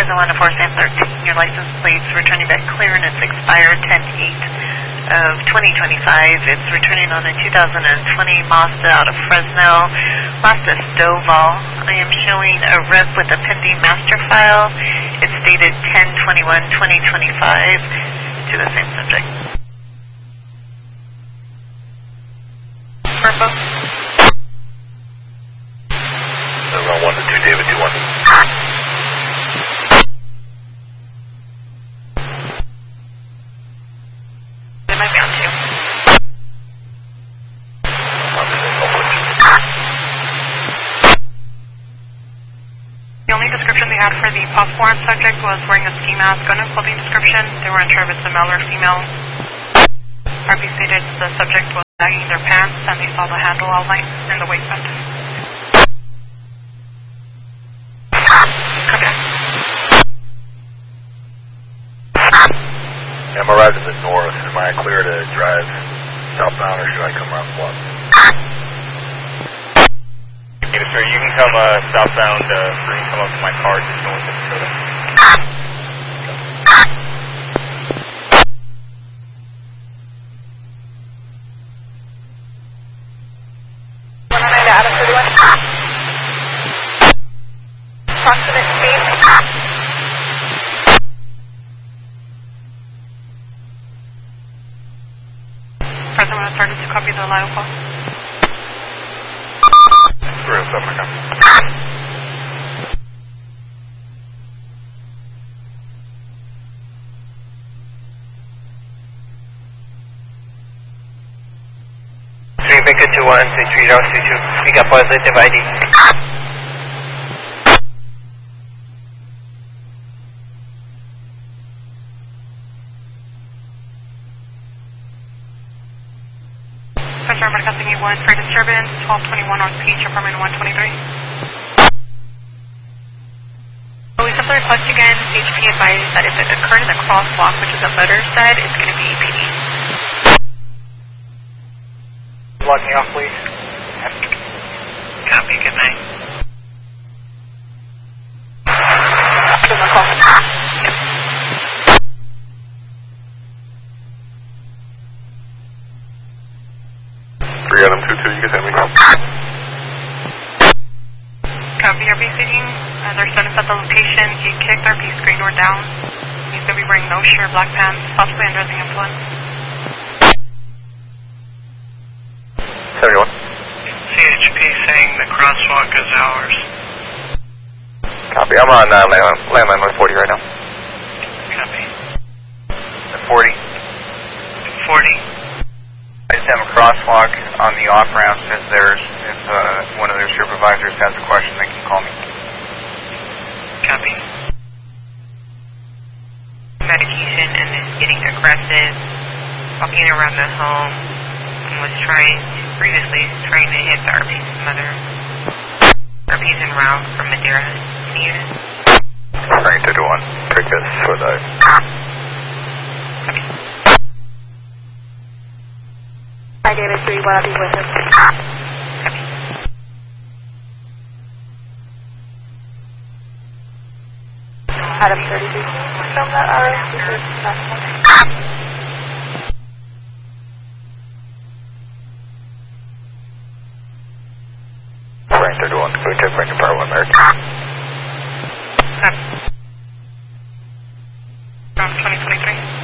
Present 1 to 4, same 13. Your license plate's returning back clear and it's expired 10/8 of 2025. It's returning on a 2020 Mazda out of Fresno, Mazda Stovall. I am showing a rep with a pending master file. It's dated 10/21/2025 to the same subject. Purple. Run 1 to 2, David 2-1. They might be on 2. The only description they had for the possible armed subject was wearing a ski mask. Gun and clothing description, they weren't sure if it's a male or female. RP stated the subject was sagging their pants and they saw the handle outline in the waistband. I'm arrived in the north. Am I clear to drive southbound or should I come around the block? Yes, sir. You can come southbound. You can come up to my car just north of Dakota. Approximate speed. Present 1 started to copy the LIO call. Real stuff, I got. Victor 2-1, 63022. We got positive ID. Pressure Marcasing 1 for disturbance, 1221 North Peach, apartment 123. We sent the request again. HP advised that if it occurred in the crosswalk, which is a butter side, it's going to be EPD. Block me off, please. Copy, good night. Adam 2-2, you can send me. Copy, RP speaking. Their son is at the location. He kicked RP screen door down. He's going to be wearing no shirt, black pants, possibly under the influence. 71. CHP saying the crosswalk is ours. Copy, I'm on landline with 40 right now. Copy. 40. 40. I just have a crosswalk on the off-ramp. If one of their supervisors has a question, they can call me. Copy. Medication and is getting aggressive, walking around the home, and was previously trying to hit the RP's mother. RP's en route from Madeira in the unit. Frank 2-1, take this for the... Copy. Hi, David 3, will I be with him? Adam 32. From that RS, this is Frank 2-1, can we take Frank and Power 1 American? From 2023.